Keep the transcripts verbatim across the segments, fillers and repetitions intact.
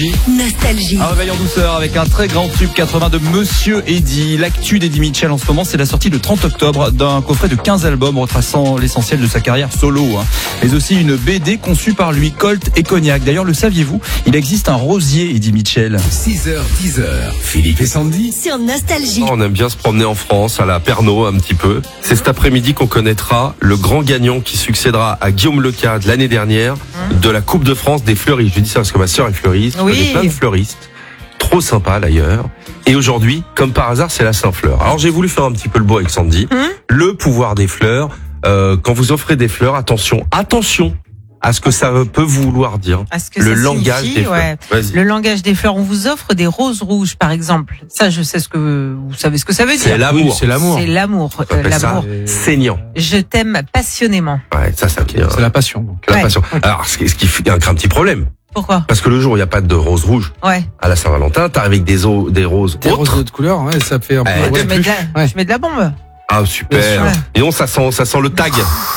Nostalgie. Un réveil en douceur avec un très grand tube quatre-vingts de Monsieur Eddy. L'actu d'Eddie Mitchell en ce moment, c'est la sortie le trente octobre d'un coffret de quinze albums retraçant l'essentiel de sa carrière solo, hein. Mais aussi une B D conçue par lui, Colt et Cognac. D'ailleurs, le saviez-vous, il existe un rosier Eddie Mitchell. six heures, dix heures, Philippe et Sandy. Sur Nostalgie. On aime bien se promener en France, à la Pernod un petit peu. C'est cet après-midi qu'on connaîtra le grand gagnant qui succédera à Guillaume Lecade l'année dernière de la Coupe de France des fleuristes. Je dis ça parce que ma sœur est fleuriste, je Oui. connais plein de fleuristes. Trop sympa d'ailleurs. Et aujourd'hui, comme par hasard, c'est la Saint-Fleur. Alors j'ai voulu faire un petit peu le beau avec Sandy. Hum Le pouvoir des fleurs. Euh, quand vous offrez des fleurs, attention, attention à ce que ça peut vouloir dire. À ce que Le ça langage signifie, des fleurs. ouais. Vas-y. Le langage des fleurs. On vous offre des roses rouges, par exemple. Ça, je sais ce que vous savez ce que ça veut dire. C'est l'amour. Oui, c'est l'amour. C'est l'amour. On euh, appelle ça l'amour. saignant. Je t'aime passionnément. Ouais, ça, ça veut dire C'est la passion. Donc. la Ouais. passion. Alors, ce qui ce qui fait un, un petit problème. Pourquoi? Parce que le jour où il n'y a pas de rose rouge Ouais. à la Saint-Valentin, t'arrives avec des, os, des roses Des autres. roses de couleur, ouais, ça fait un peu. Eh, ouais, je, mets de la, Ouais. je mets de la bombe. Ah, super. Bien sûr. Et non, ça sent, ça sent le tag.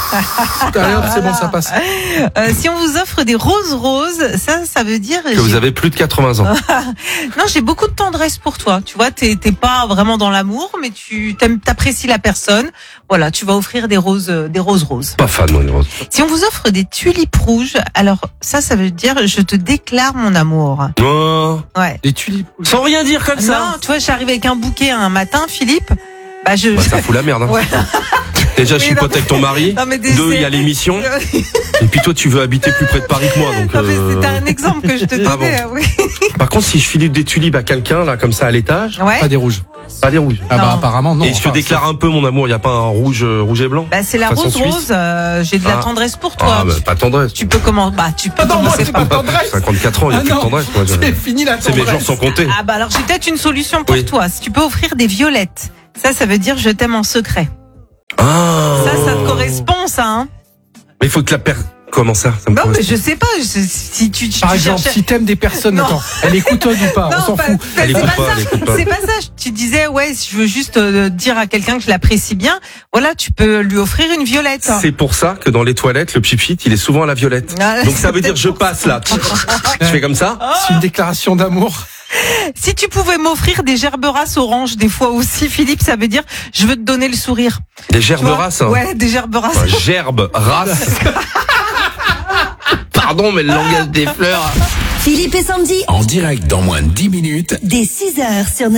Allez, hop, c'est bon, ça passe. Euh, si on vous offre des roses roses, ça, ça veut dire Que vous j'ai- avez plus de quatre-vingts ans. non, j'ai beaucoup de tendresse pour toi. Tu vois, t'es t'es pas vraiment dans l'amour, mais tu t'aimes, t'apprécies la personne. Voilà, tu vas offrir des roses, euh, des roses roses. Pas fan, moi, les roses. Si on vous offre des tulipes rouges, alors ça, ça veut dire je te déclare mon amour. Oh, Ouais. Les tulipes. sans rien dire comme ça. Non, tu vois, j'arrive avec un bouquet un matin, Philippe. Bah je. Bah, ça fout la merde. Hein. Ouais. Déjà, je Oui, suis non, pote avec ton mari. Non, mais des- Deux, il y a l'émission. Et puis toi, tu veux habiter plus près de Paris que moi. Donc, Non, mais euh, c'était un exemple que je te Ah donnais. Oui. Par contre, si je file des tulipes à quelqu'un, là, comme ça, à l'étage, Ouais. Pas des rouges. pas des rouges. Ah bah Non. apparemment non. Et je te Enfin, déclare un peu mon amour. Il n'y a pas un rouge, euh, rouge et blanc. Bah c'est la Façon rose suisse. rose. euh, j'ai de la Ah. tendresse pour toi. Ah, bah, pas tendresse. Tu peux comment Bah tu peux non, moi, commencer c'est par. pas tendresse. cinquante-quatre ans, il n'y a Ah plus de non, tendresse. Moi, je- c'est fini la C'est mes jours tendresse. sont comptés. Ah bah alors j'ai peut-être une solution pour Oui. toi. Si tu peux offrir des violettes, ça ça veut dire je t'aime en secret. Ah. Ça ça te correspond ça hein. Mais il faut que la paire. Comment ça, ça me Non mais correspond. je sais pas. je- si tu, tu Par tu exemple, cherchais- si t'aimes des personnes, Non. attends, elle écoute ou pas, on Non, s'en pas- fout. c'est Elle pas écoute pas, ça. elle écoute pas. C'est pas ça. Tu disais ouais, si je veux juste euh, dire à quelqu'un que je l'apprécie bien, voilà, tu peux lui offrir une violette. C'est pour ça que dans les toilettes, le pchit il est souvent à la violette. Ah, Donc ça veut dire je passe là. Je fais comme ça. C'est une déclaration d'amour. Si tu pouvais m'offrir des gerberasses oranges des fois aussi, Philippe, ça veut dire je veux te donner le sourire. Des Tu gerbes vois races. Hein. Ouais, des gerberasses. Enfin, gerbe, race. Pardon, mais le langage des fleurs. Philippe et Sandy. En direct dans moins de dix minutes. Dès six heures sur